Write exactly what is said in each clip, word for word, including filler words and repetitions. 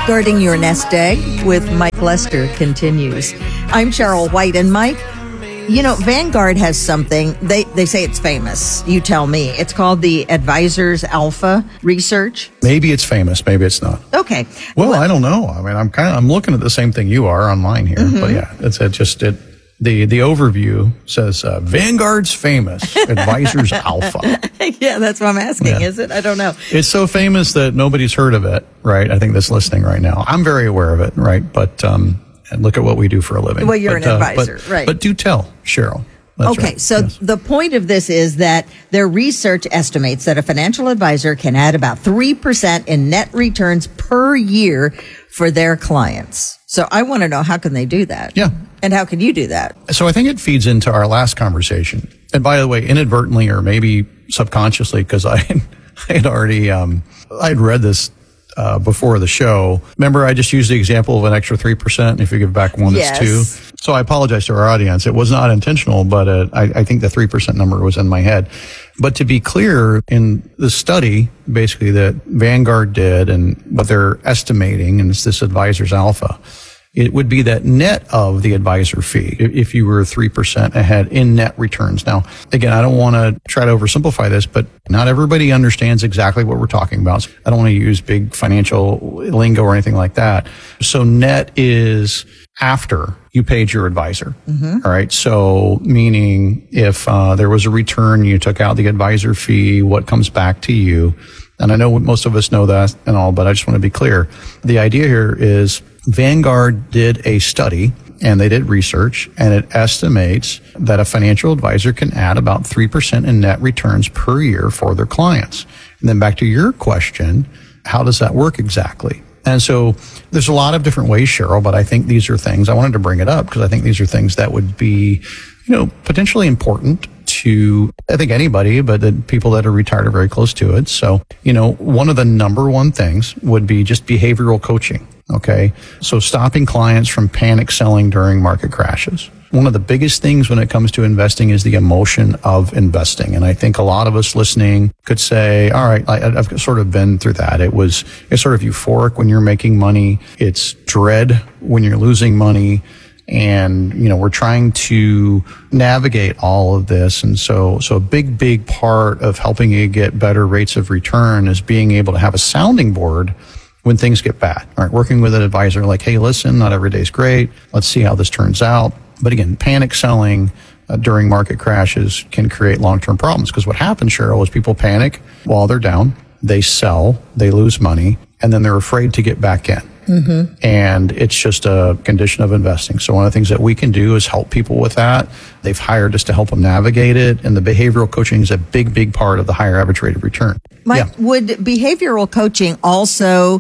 Guarding Your Nest Egg with Mike Lester continues. I'm Cheryl White, and Mike, you know, Vanguard has something, they, they say it's famous. You tell me. It's called the Advisors Alpha Research. Maybe it's famous, maybe it's not. Okay. Well, well I don't know. I mean, I'm kind of, I'm looking at the same thing you are online here, mm-hmm. but yeah, it's it just, it, the, the overview says, uh, Vanguard's famous, Advisors Alpha. Yeah, that's what I'm asking, yeah. Is it? I don't know. It's so famous that nobody's heard of it, right? I think that's listening right now. I'm very aware of it, right? But, um, and look at what we do for a living. Well, you're but, an advisor, uh, but, right. But do tell, Cheryl. That's okay, right. so yes. The point of this is that their research estimates that a financial advisor can add about three percent in net returns per year for their clients. So I want to know, how can they do that? Yeah. And how can you do that? So I think it feeds into our last conversation. And by the way, inadvertently or maybe subconsciously, because I, I had already, um, I had read this Uh, before the show. Remember, I just used the example of an extra three percent. If you give back one, yes. it's two. So I apologize to our audience. It was not intentional, but uh, I, I think the three percent number was in my head. But to be clear, in the study, basically that Vanguard did and what they're estimating, and it's this Advisors Alpha, it would be that net of the advisor fee if you were three percent ahead in net returns. Now, again, I don't want to try to oversimplify this, but not everybody understands exactly what we're talking about. I don't want to use big financial lingo or anything like that. So net is after you paid your advisor. Mm-hmm. All right. So meaning if uh, there was a return, you took out the advisor fee, what comes back to you? And I know most of us know that and all, but I just want to be clear. The idea here is Vanguard did a study and they did research, and it estimates that a financial advisor can add about three percent in net returns per year for their clients. And then back to your question, how does that work exactly? And so there's a lot of different ways, Cheryl, but I think these are things, I wanted to bring it up because I think these are things that would be, you know, potentially important to, I think anybody, but the people that are retired are very close to it. So, you know, one of the number one things would be just behavioral coaching. Okay. So stopping clients from panic selling during market crashes. One of the biggest things when it comes to investing is the emotion of investing. And I think a lot of us listening could say, all right, I, I've sort of been through that. It was, it's sort of euphoric when you're making money. It's dread when you're losing money. And, you know, we're trying to navigate all of this. And so, so a big, big part of helping you get better rates of return is being able to have a sounding board when things get bad. All right, working with an advisor like, hey, listen, not every day's great. Let's see how this turns out. But again, panic selling uh, during market crashes can create long-term problems because what happens, Cheryl, is people panic while they're down. They sell, they lose money, and then they're afraid to get back in. Mm-hmm. And it's just a condition of investing. So one of the things that we can do is help people with that. They've hired us to help them navigate it. And the behavioral coaching is a big, big part of the higher average rate of return. Mike, yeah. Would behavioral coaching also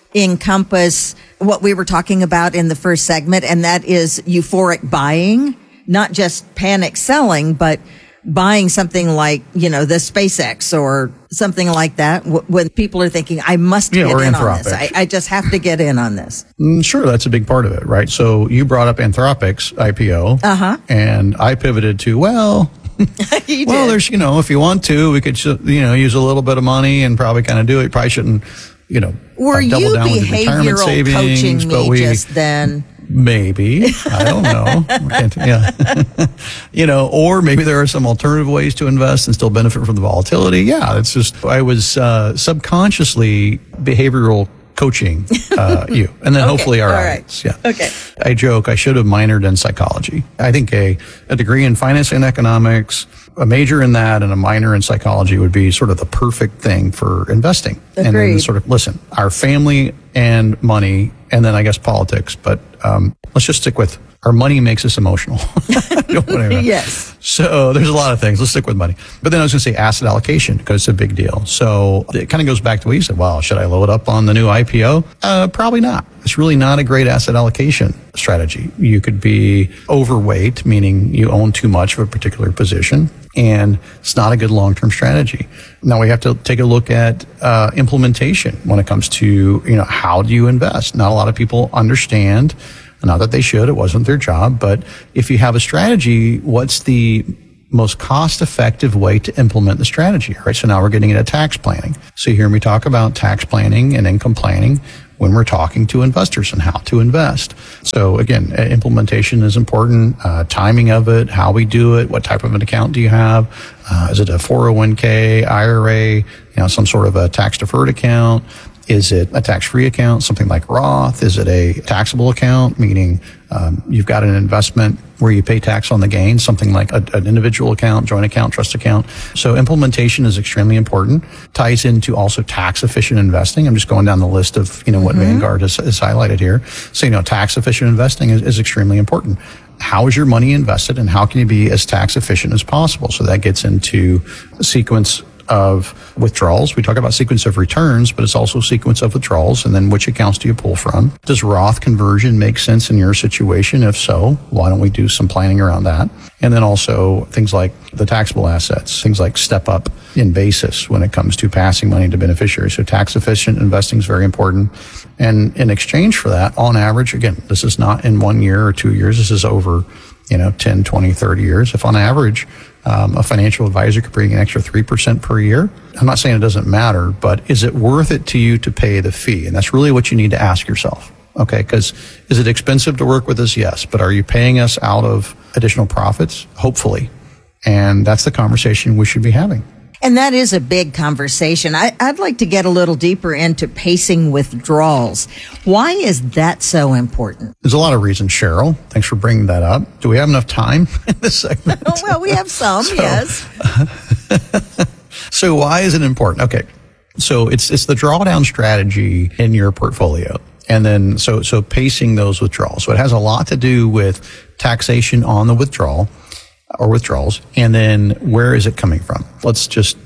encompass what we were talking about in the first segment, and that is euphoric buying, not just panic selling, but buying something like, you know, the SpaceX or something like that, w- when people are thinking, I must yeah, get or in Anthropic. on this. I, I just have to get in on this. Mm, sure, that's a big part of it, right? So you brought up Anthropic's I P O, uh-huh. and I pivoted to, well, you well, did. there's, you know, if you want to, we could, you know, use a little bit of money and probably kind of do it. You probably shouldn't, you know, Were uh, double you down with the retirement behavioral savings, coaching but me we, just then? Maybe. I don't know. Yeah. You know, or maybe there are some alternative ways to invest and still benefit from the volatility. Yeah, it's just, I was uh, subconsciously behavioral coaching uh, you, and then Okay, hopefully our all audience. right. Yeah. Okay. I joke, I should have minored in psychology. I think a, a degree in finance and economics, a major in that, and a minor in psychology would be sort of the perfect thing for investing. Agreed. And then sort of, listen, our family and money, and then I guess politics, but um, let's just stick with our money makes us emotional. Yes. So there's a lot of things. Let's stick with money. But then I was going to say asset allocation because it's a big deal. So it kind of goes back to what you said. Well, should I load up on the new I P O? Uh, probably not. It's really not a great asset allocation strategy. You could be overweight, meaning you own too much of a particular position, and it's not a good long-term strategy. Now we have to take a look at uh, implementation when it comes to, you know, how do you invest? Not a lot of people understand. Not that they should, it wasn't their job, but if you have a strategy, what's the most cost-effective way to implement the strategy? All right, so now we're getting into tax planning. So you hear me talk about tax planning and income planning. when we're talking to investors and how to invest. So again, implementation is important, uh, timing of it, how we do it, what type of an account do you have? Uh, is it a four oh one k, I R A, you know, some sort of a tax deferred account? Is it a tax-free account, something like Roth? Is it a taxable account, meaning um, you've got an investment where you pay tax on the gain, something like a, an individual account, joint account, trust account? So implementation is extremely important. Ties into also tax-efficient investing. I'm just going down the list of, you know, what mm-hmm. Vanguard has, has highlighted here. So, you know, tax-efficient investing is, is extremely important. How is your money invested, and how can you be as tax-efficient as possible? So that gets into a sequence of withdrawals. We talk about sequence of returns, but it's also sequence of withdrawals, and then which accounts do you pull from? Does Roth conversion make sense in your situation? If so, why don't we do some planning around that? And then also things like the taxable assets, things like step up in basis when it comes to passing money to beneficiaries. So tax efficient investing is very important. And in exchange for that, on average, again, this is not in one year or two years, this is over, you know, ten, twenty, thirty years. If on average, Um, a financial advisor could bring an extra three percent per year. I'm not saying it doesn't matter, but is it worth it to you to pay the fee? And that's really what you need to ask yourself. Okay, because is it expensive to work with us? Yes. But are you paying us out of additional profits? Hopefully. And that's the conversation we should be having. And that is a big conversation. I, I'd like to get a little deeper into pacing withdrawals. Why is that so important? There's a lot of reasons, Cheryl. Thanks for bringing that up. Do we have enough time in this segment? Oh, well, we have some, so, yes. So why is it important? Okay. So it's it's the drawdown strategy in your portfolio. And then so so pacing those withdrawals. So it has a lot to do with taxation on the withdrawal or withdrawals, and then where is it coming from? Let's just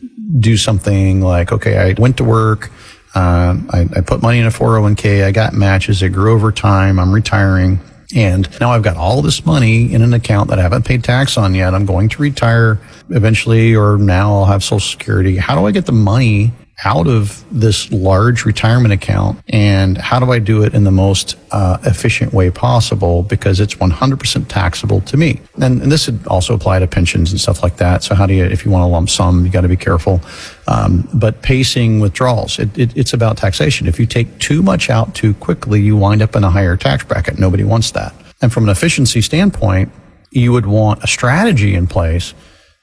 do something like, okay, I went to work, uh, I, I put money in a four oh one k, I got matches, it grew over time, I'm retiring, and now I've got all this money in an account that I haven't paid tax on yet. I'm going to retire eventually, or now I'll have Social Security. How do I get the money out of this large retirement account, and how do I do it in the most uh, efficient way possible, because it's one hundred percent taxable to me? And, and this would also apply to pensions and stuff like that. So how do you, if you want a lump sum, you got to be careful. Um, but pacing withdrawals, it, it, it's about taxation. If you take too much out too quickly, you wind up in a higher tax bracket. Nobody wants that. And from an efficiency standpoint, you would want a strategy in place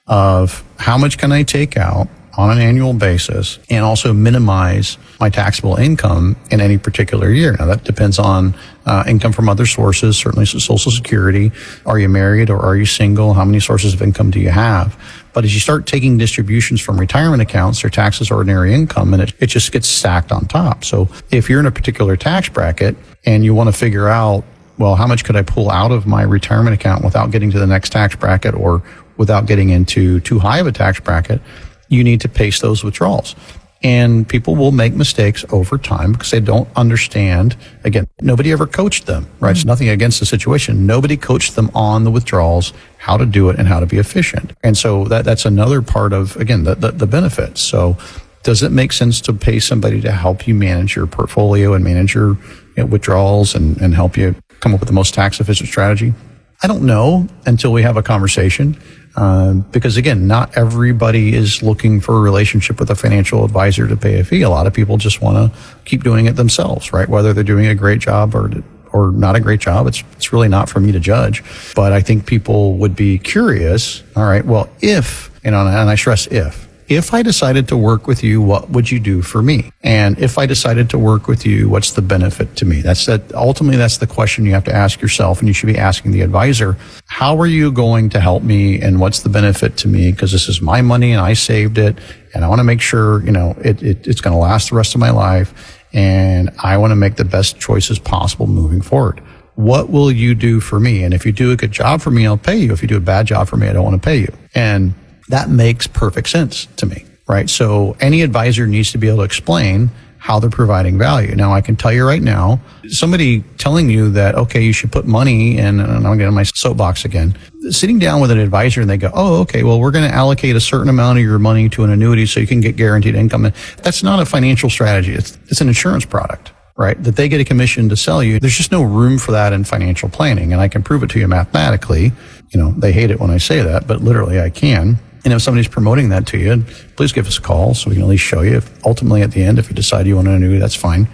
of how much can I take out on an annual basis, and also minimize my taxable income in any particular year. Now that depends on uh, income from other sources, certainly Social Security. Are you married or are you single? How many sources of income do you have? But as you start taking distributions from retirement accounts, their tax as ordinary income, and it, it just gets stacked on top. So if you're in a particular tax bracket and you want to figure out, well, how much could I pull out of my retirement account without getting to the next tax bracket, or without getting into too high of a tax bracket, you need to pace those withdrawals. And people will make mistakes over time because they don't understand. Again, nobody ever coached them, right? Mm-hmm. It's nothing against the situation. Nobody coached them on the withdrawals, how to do it and how to be efficient. And so that that's another part of, again, the, the, the benefits. So does it make sense to pay somebody to help you manage your portfolio and manage your, you know, withdrawals and, and help you come up with the most tax efficient strategy? I don't know until we have a conversation. Uh, because again, not everybody is looking for a relationship with a financial advisor to pay a fee. A lot of people just want to keep doing it themselves, right? Whether they're doing a great job or or not a great job, it's it's really not for me to judge. But I think people would be curious. All right, well, if, you know, and I stress if, if I decided to work with you, what would you do for me? And if I decided to work with you, what's the benefit to me? That's that. Ultimately, that's the question you have to ask yourself, and you should be asking the advisor, how are you going to help me, and what's the benefit to me? Because this is my money and I saved it, and I want to make sure, you know, it, it it's going to last the rest of my life, and I want to make the best choices possible moving forward. What will you do for me? And if you do a good job for me, I'll pay you. If you do a bad job for me, I don't want to pay you. And that makes perfect sense to me, right? So any advisor needs to be able to explain how they're providing value. Now, I can tell you right now, somebody telling you that, okay, you should put money in, and I'm getting my soapbox again, sitting down with an advisor and they go, oh, okay, well, we're going to allocate a certain amount of your money to an annuity so you can get guaranteed income. That's not a financial strategy. It's, it's an insurance product, right? That they get a commission to sell you. There's just no room for that in financial planning. And I can prove it to you mathematically. You know, they hate it when I say that, but literally I can. And if somebody's promoting that to you, please give us a call so we can at least show you. If ultimately, at the end, if you decide you want an annuity, that's fine.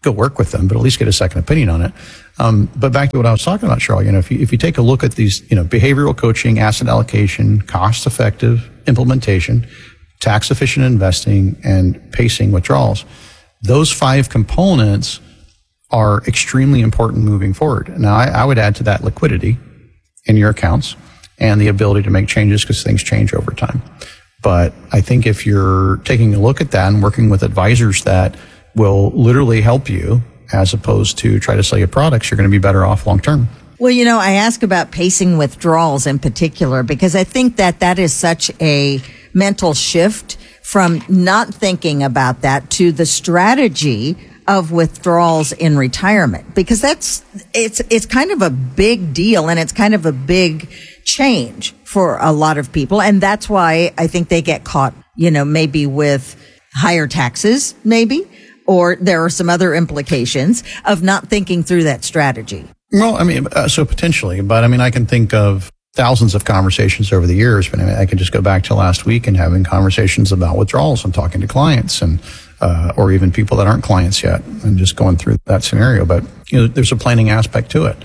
go work with them, but at least get a second opinion on it. Um, but back to what I was talking about, Cheryl, you know, if you, if you take a look at these, you know, behavioral coaching, asset allocation, cost effective implementation, tax efficient investing, and pacing withdrawals, those five components are extremely important moving forward. Now, I, I would add to that liquidity in your accounts and the ability to make changes because things change over time. But I think if you're taking a look at that and working with advisors that will literally help you as opposed to try to sell you products, you're going to be better off long term. Well, you know, I ask about pacing withdrawals in particular because I think that that is such a mental shift from not thinking about that to the strategy of withdrawals in retirement, because that's, it's, it's kind of a big deal and it's kind of a big change for a lot of people. And that's why I think they get caught, you know, maybe with higher taxes, maybe, or there are some other implications of not thinking through that strategy. Well, I mean, uh, so potentially, but I mean, I can think of thousands of conversations over the years, but I mean, I can just go back to last week and having conversations about withdrawals and talking to clients and, uh, or even people that aren't clients yet and just going through that scenario. But, you know, there's a planning aspect to it.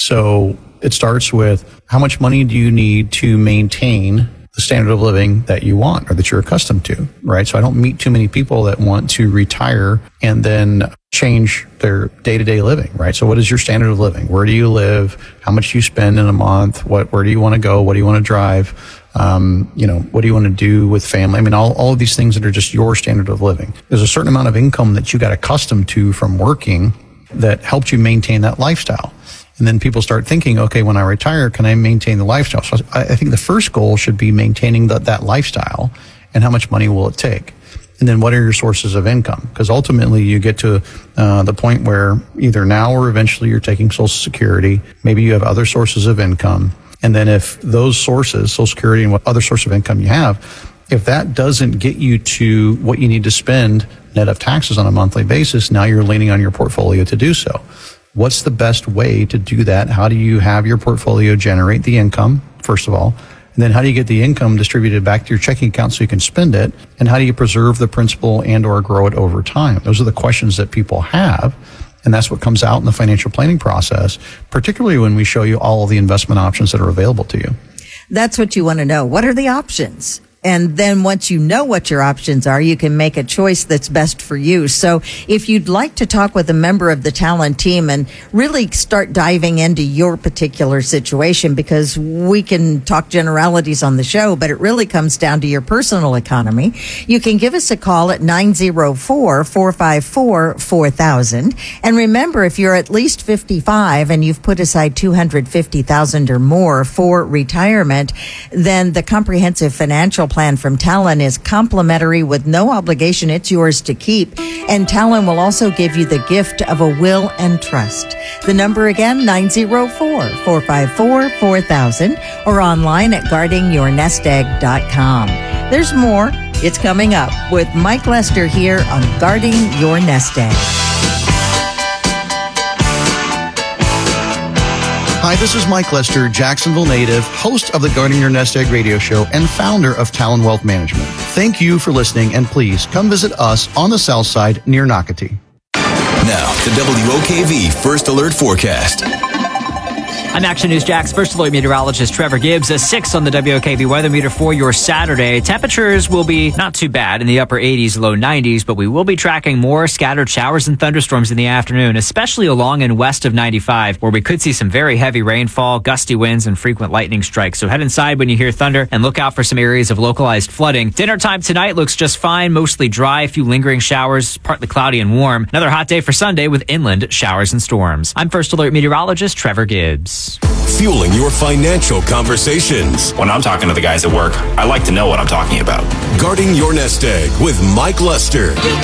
So it starts with how much money do you need to maintain the standard of living that you want or that you're accustomed to, right? So I don't meet too many people that want to retire and then change their day-to-day living, right? So what is your standard of living? Where do you live? How much do you spend in a month? What, where do you want to go? What do you want to drive? Um, you know, what do you want to do with family? I mean, all, all of these things that are just your standard of living. There's a certain amount of income that you got accustomed to from working that helped you maintain that lifestyle. And then people start thinking, okay, when I retire, can I maintain the lifestyle? So I, I think the first goal should be maintaining the, that lifestyle and how much money will it take? And then what are your sources of income? Because ultimately you get to uh, the point where either now or eventually you're taking Social Security. Maybe you have other sources of income. And then if those sources, Social Security and what other source of income you have, if that doesn't get you to what you need to spend net of taxes on a monthly basis, now you're leaning on your portfolio to do so. What's the best way to do that? How do you have your portfolio generate the income, first of all? And then how do you get the income distributed back to your checking account so you can spend it? And how do you preserve the principal and or grow it over time? Those are the questions that people have. And that's what comes out in the financial planning process, particularly when we show you all of the investment options that are available to you. That's what you want to know. What are the options? And then once you know what your options are, you can make a choice that's best for you. So if you'd like to talk with a member of the Talon team and really start diving into your particular situation, because we can talk generalities on the show, but it really comes down to your personal economy, you can give us a call at nine oh four, four five four, four thousand. And remember, if you're at least fifty-five and you've put aside two hundred fifty thousand dollars or more for retirement, then the comprehensive financial plan from Talon is complimentary with no obligation. It's yours to keep. And Talon will also give you the gift of a will and trust. The number again, nine oh four, four five four, four thousand, or online at guarding your nest egg dot com. There's more. It's coming up with Mike Lester here on Guarding Your Nest Egg. Hi, this is Mike Lester, Jacksonville native, host of the Guarding Your Nest Egg radio show and founder of Talon Wealth Management. Thank you for listening, and please come visit us on the south side near Nocatee. Now, the W O K V First Alert Forecast. I'm Action News Jack's First Alert meteorologist Trevor Gibbs. A six on the W O K V weather meter for your Saturday. Temperatures will be not too bad in the upper eighties, low nineties, but we will be tracking more scattered showers and thunderstorms in the afternoon, especially along and west of ninety-five, where we could see some very heavy rainfall, gusty winds, and frequent lightning strikes. So head inside when you hear thunder and look out for some areas of localized flooding. Dinner time tonight looks just fine, mostly dry, a few lingering showers, partly cloudy and warm. Another hot day for Sunday with inland showers and storms. I'm First Alert meteorologist Trevor Gibbs. Fueling your financial conversations. When I'm talking to the guys at work, I like to know what I'm talking about. Guarding Your Nest Egg with Mike Lester.